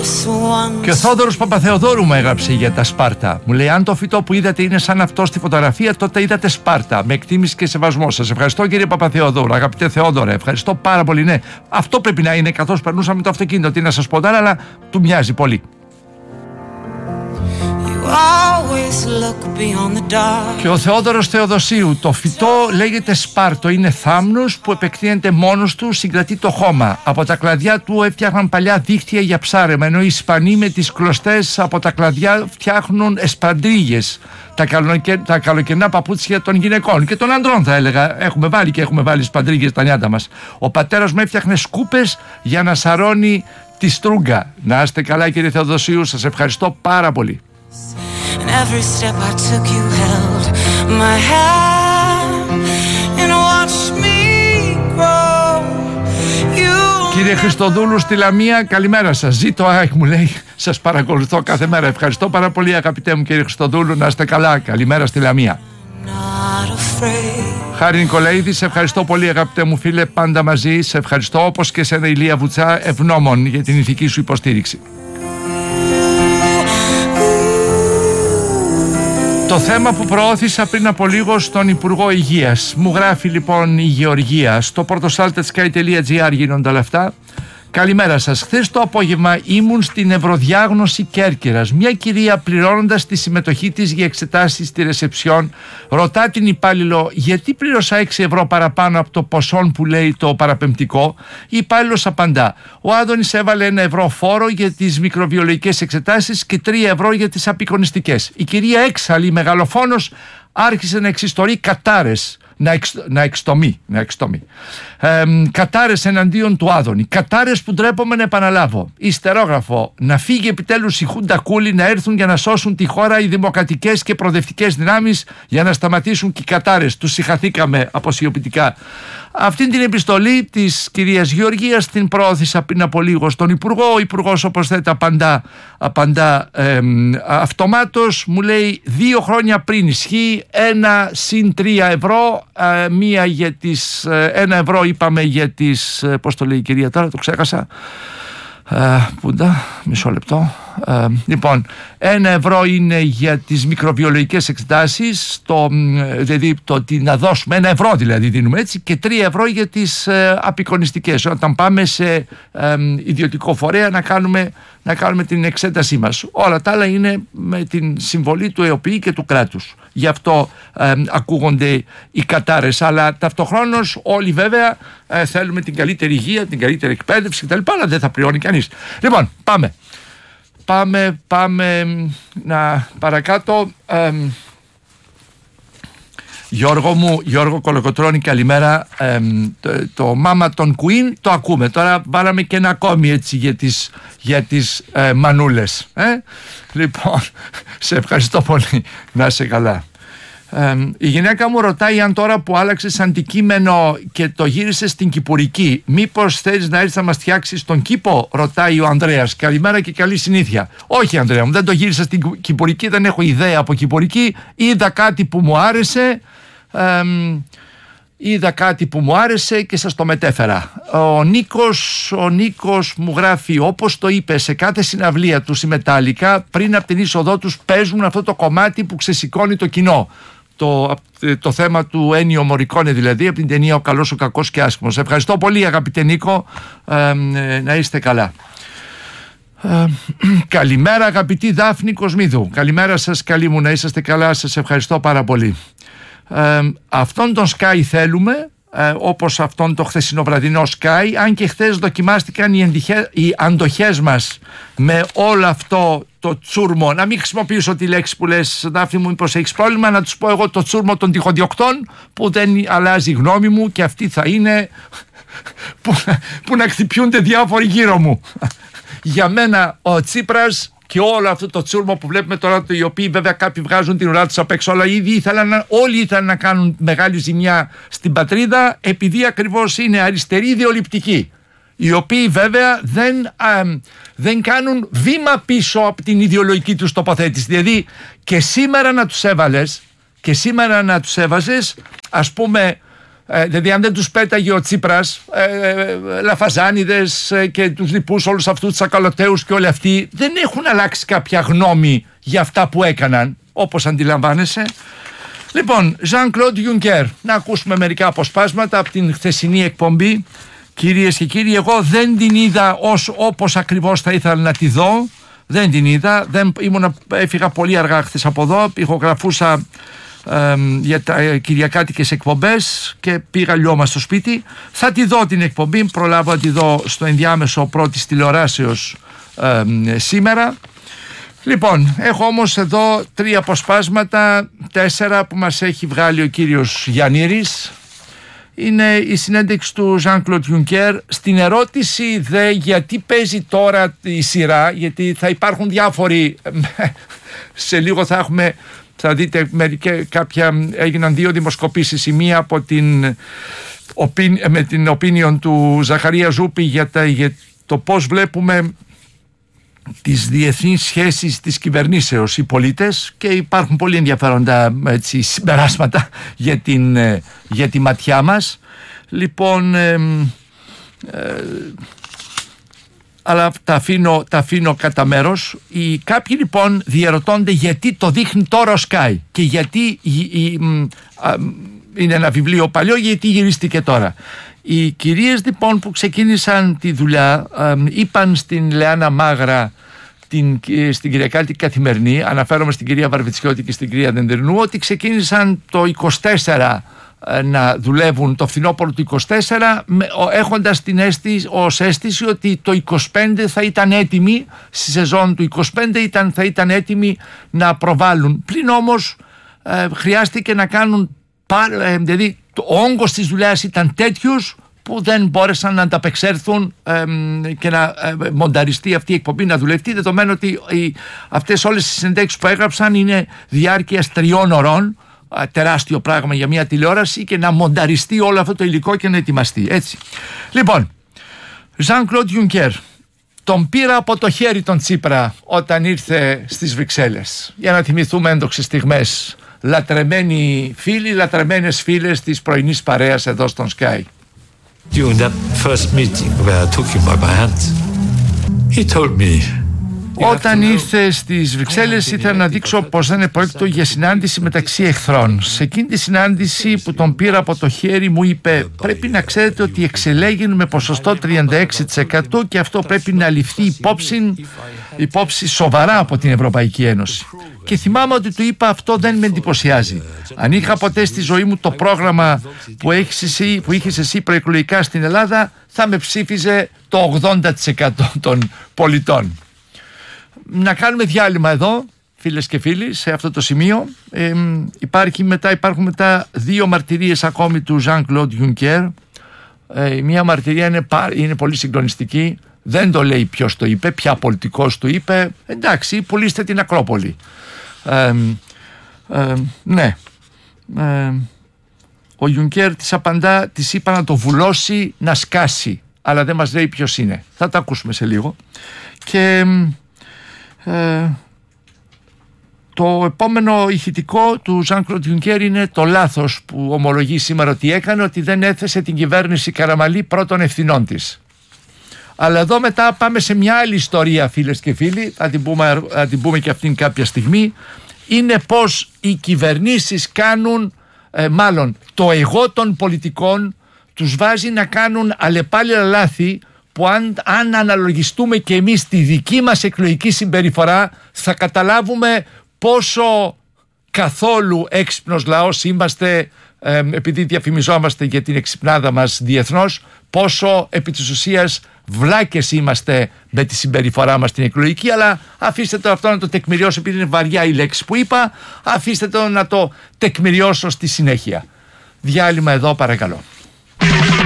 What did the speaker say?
Και ο Θόδωρος Παπαθεοδόρου μου έγραψε για τα Σπάρτα. Μου λέει: αν το φυτό που είδατε είναι σαν αυτό στη φωτογραφία, τότε είδατε Σπάρτα. Με εκτίμηση και σεβασμό. Σας ευχαριστώ, κύριε Παπαθεοδόρου. Αγαπητέ Θεόδωρε, ευχαριστώ πάρα πολύ. Ναι, αυτό πρέπει να είναι καθώς περνούσαμε το αυτοκίνητο. Τι να σας πω τώρα, αλλά του μοιάζει πολύ. Και ο Θεόδωρος Θεοδοσίου: το φυτό λέγεται Σπάρτο, είναι θάμνος που επεκτείνεται μόνος του, συγκρατεί το χώμα. Από τα κλαδιά του έφτιαχναν παλιά δίχτυα για ψάρεμα, ενώ οι Ισπανοί με τις κλωστές από τα κλαδιά φτιάχνουν εσπαντρίγες, τα καλοκαιρινά παπούτσια των γυναικών και των ανδρών, θα έλεγα. Έχουμε βάλει σπαντρίγες στα νιάτα μας. Ο πατέρας μου έφτιαχνε σκούπες για να σαρώνει τη στρούγκα. Να είστε καλά, κύριε Θεοδοσίου, σας ευχαριστώ πάρα πολύ. And every step I took you held my hand and watched me grow. Κύριε Χριστοδούλου στη Λαμία, καλημέρα σας. Ζήτω Άχ, μου λέει, σας παρακολουθώ κάθε μέρα. Ευχαριστώ πάρα πολύ, αγαπητέ μου κύριε Χριστοδούλου, να είστε καλά. Καλημέρα στη Λαμία. Χάρη Νικολαίδη, σε ευχαριστώ πολύ, αγαπητέ μου φίλε, πάντα μαζί. Σε ευχαριστώ, όπως και σε Ηλία Βουτσά, ευγνώμων για την ηθική σου υποστήριξη. Το θέμα που προώθησα πριν από λίγο στον Υπουργό Υγείας. Μου γράφει λοιπόν η Γεωργία. Στο portosaltetsky.gr γίνονται όλα αυτά. Καλημέρα σας. Χθες το απόγευμα ήμουν στην Ευρωδιάγνωση Κέρκυρας. Μια κυρία, πληρώνοντας τη συμμετοχή της για εξετάσεις στη ρεσεψιόν, ρωτά την υπάλληλο γιατί πλήρωσα 6 ευρώ παραπάνω από το ποσό που λέει το παραπεμπτικό. Η υπάλληλος απαντά: ο Άδωνης έβαλε 1 ευρώ φόρο για τις μικροβιολογικές εξετάσεις και 3 ευρώ για τις απεικονιστικές. Η κυρία, έξαλλη, μεγαλοφόνος, άρχισε να εξιστορεί κατάρες. Να εξτομεί. Κατάρες εναντίον του Άδωνη. Κατάρες που ντρέπομαι να επαναλάβω. Ιστερόγραφο: να φύγει επιτέλους η Χούντα Κούλη, να έρθουν για να σώσουν τη χώρα οι δημοκρατικές και προοδευτικές δυνάμεις, για να σταματήσουν και οι κατάρες. Τους συγχαθήκαμε αποσιοποιητικά. Αυτήν την επιστολή της κυρίας Γεωργίας την προώθησα πριν από λίγο στον Υπουργό. Ο Υπουργός, όπως θέτε, απαντά αυτομάτως. Μου λέει 2 χρόνια πριν ισχύει 1 συν 3 ευρώ. Μία για τις 1 ευρώ είπαμε για τις, πώς το λέει η κυρία τώρα, το ξέχασα, πούντα, μισό λεπτό. Λοιπόν, 1 ευρώ είναι για τις μικροβιολογικές εξετάσεις, δηλαδή το ότι να δώσουμε 1 ευρώ δηλαδή δίνουμε έτσι, και 3 ευρώ για τις απεικονιστικές, όταν πάμε σε ιδιωτικό φορέα να κάνουμε την εξέτασή μας. Όλα τα άλλα είναι με την συμβολή του ΕΟΠΗ και του κράτους. Γι' αυτό ακούγονται οι κατάρες, αλλά ταυτοχρόνως όλοι βέβαια θέλουμε την καλύτερη υγεία, την καλύτερη εκπαίδευση κτλ, αλλά δεν θα πληρώνει κανείς. Λοιπόν, πάμε να παρακάτω. Γιώργο Κολοκοτρώνη, καλημέρα. Το μάμα των Queen το ακούμε. Τώρα βάλαμε και ένα ακόμη έτσι για τις μανούλες. Λοιπόν, σε ευχαριστώ πολύ. Να είσαι καλά. Η γυναίκα μου ρωτάει αν τώρα που άλλαξες αντικείμενο και το γύρισες στην Κυπουρική, μήπως θέλεις να έρθεις να μας φτιάξεις τον κήπο, ρωτάει ο Ανδρέας. Καλημέρα και καλή συνήθεια. Όχι, Ανδρέα μου, δεν το γύρισα στην Κυπουρική, δεν έχω ιδέα από Κυπουρική. Είδα κάτι που μου άρεσε, και σας το μετέφερα. Ο Νίκος μου γράφει: όπως το είπε, σε κάθε συναυλία του η Μετάλλικα πριν από την είσοδό τους παίζουν αυτό το κομμάτι που ξεσηκώνει το κοινό. Το θέμα του Ένιο Μωρικόνε, δηλαδή από την ταινία Ο Καλός, ο Κακός και Άσχημος. Ευχαριστώ πολύ, αγαπητέ Νίκο, να είστε καλά. Καλημέρα, αγαπητή Δάφνη Κοσμίδου. Καλημέρα σας, καλή μου, να είσαστε καλά, σας ευχαριστώ πάρα πολύ. Αυτόν τον Sky θέλουμε, όπως αυτόν το χθεσινοβραδινό Sky, αν και χθες δοκιμάστηκαν οι αντοχές μας με όλο αυτό το τσούρμο. Να μην χρησιμοποιήσω τη λέξη που λες, Δάφνη μου, μήπως έχεις πρόβλημα, να τους πω εγώ το τσούρμο των τυχοδιοκτών, που δεν αλλάζει η γνώμη μου, και αυτή θα είναι που να χτυπιούνται διάφοροι γύρω μου. Για μένα ο Τσίπρας και όλο αυτό το τσούρμο που βλέπουμε τώρα, οι οποίοι βέβαια κάποιοι βγάζουν την ουρά τους απ' έξω, αλλά όλοι ήθελαν να κάνουν μεγάλη ζημιά στην πατρίδα, επειδή ακριβώς είναι αριστεροί ιδεολειπτικοί, οι οποίοι βέβαια δεν κάνουν βήμα πίσω από την ιδεολογική τους τοποθέτηση. Δηλαδή και σήμερα να τους έβαζες, ας πούμε, Δηλαδή αν δεν τους πέταγε ο Τσίπρας, Λαφαζάνιδες και τους λοιπούς, όλους αυτούς τους ακαλωτέους και όλοι αυτοί δεν έχουν αλλάξει κάποια γνώμη για αυτά που έκαναν, όπως αντιλαμβάνεσαι. Λοιπόν, Jean-Claude Juncker, να ακούσουμε μερικά αποσπάσματα από την χθεσινή εκπομπή. Κυρίες και κύριοι, εγώ δεν την είδα όπως ακριβώς θα ήθελα να τη δω. Δεν την είδα, έφυγα πολύ αργά χθες από εδώ, ηχογραφούσα για τα κυριακάτικες εκπομπές και πήγα λιώμα στο σπίτι. Θα τη δω την εκπομπή, προλάβω να τη δω στο ενδιάμεσο πρώτης τηλεοράσεως σήμερα. Λοιπόν, έχω όμως εδώ 3 αποσπάσματα, 4 που μας έχει βγάλει ο κύριος Γιαννήρης. Είναι η συνέντευξη του Jean-Claude Juncker στην ερώτηση γιατί παίζει τώρα η σειρά, γιατί θα υπάρχουν διάφοροι, σε λίγο θα δείτε έγιναν 2 δημοσκοπήσεις, η μία από με την opinion του Ζαχαρία Ζούπη για το πώς βλέπουμε τις διεθνείς σχέσεις της κυβερνήσεως οι πολίτες, και υπάρχουν πολύ ενδιαφέροντα συμπεράσματα για τη ματιά μας. Λοιπόν, αλλά τα αφήνω κατά μέρος. Κάποιοι λοιπόν διαρωτώνται γιατί το δείχνει τώρα ο Sky και γιατί είναι ένα βιβλίο παλιό, γιατί γυρίστηκε τώρα. Οι κυρίες λοιπόν που ξεκίνησαν τη δουλειά είπαν στην Λεάνα Μάγρα, στην Κυριακάτικη Καθημερινή, αναφέρομαι στην κυρία Βαρβιτσιώτη και στην κυρία Δεντερνού, ότι ξεκίνησαν το 24 να δουλεύουν, το φθινόπωρο του 24, έχοντας ως αίσθηση ότι το 25 θα ήταν έτοιμοι, στη σεζόν του 25 θα ήταν έτοιμοι να προβάλλουν. Πλην όμως χρειάστηκε να κάνουν, δηλαδή ο όγκος της δουλειάς ήταν τέτοιος που δεν μπόρεσαν να ανταπεξέλθουν και να μονταριστεί αυτή η εκπομπή, να δουλευτεί, δεδομένου ότι αυτές όλες οι συνεντεύξεις που έγραψαν είναι διάρκειας 3 ωρών, τεράστιο πράγμα για μια τηλεόραση, και να μονταριστεί όλο αυτό το υλικό και να ετοιμαστεί, έτσι. Λοιπόν, Jean-Claude Juncker, τον πήρα από το χέρι τον Τσίπρα όταν ήρθε στις Βρυξέλλες, για να θυμηθούμε έντοξες στιγμές. Λατρεμένοι φίλοι, λατρεμένες φίλες της πρωινής παρέας εδώ στον Sky. During that first meeting where I took him by my hand, he told me. Όταν ήρθε στις Βρυξέλλες ήθελα να δείξω πως δεν επρόκειτο για συνάντηση μεταξύ εχθρών. Σε εκείνη τη συνάντηση που τον πήρα από το χέρι μου είπε: πρέπει να ξέρετε ότι εξελέγει με ποσοστό 36% και αυτό πρέπει να ληφθεί υπόψη σοβαρά από την Ευρωπαϊκή Ένωση. Και θυμάμαι ότι του είπα: αυτό δεν με εντυπωσιάζει. Αν είχα ποτέ στη ζωή μου το πρόγραμμα που είχες εσύ προεκλογικά στην Ελλάδα, θα με ψήφιζε το 80% των πολιτών. Να κάνουμε διάλειμμα εδώ, φίλες και φίλοι, σε αυτό το σημείο. Υπάρχουν μετά 2 μαρτυρίες ακόμη του Jean-Claude Juncker. Μία μαρτυρία είναι πολύ συγκλονιστική. Δεν το λέει ποιος το είπε, ποια πολιτικός το είπε. Εντάξει, πουλήστε την Ακρόπολη. Ναι. Ο Juncker της απαντά, της είπα να το βουλώσει, να σκάσει, αλλά δεν μας λέει ποιος είναι. Θα τα ακούσουμε σε λίγο. Και το επόμενο ηχητικό του Jean-Claude Juncker είναι το λάθος που ομολογεί σήμερα ότι έκανε, ότι δεν έθεσε την κυβέρνηση Καραμανλή πρώτων ευθυνών της. Αλλά εδώ μετά πάμε σε μια άλλη ιστορία, φίλες και φίλοι, θα την πούμε και αυτήν κάποια στιγμή. Είναι πως οι κυβερνήσεις κάνουν, το εγώ των πολιτικών τους βάζει να κάνουν αλλεπάλληλα λάθη, που αν αναλογιστούμε και εμείς τη δική μας εκλογική συμπεριφορά, θα καταλάβουμε πόσο καθόλου έξυπνος λαός είμαστε, επειδή διαφημιζόμαστε για την εξυπνάδα μας διεθνώς, πόσο επί της ουσίας βλάκες είμαστε με τη συμπεριφορά μας την εκλογική. Αλλά αφήστε το αυτό να το τεκμηριώσω, επειδή είναι βαριά η λέξη που είπα, αφήστε το να το τεκμηριώσω στη συνέχεια. Διάλειμμα εδώ, παρακαλώ.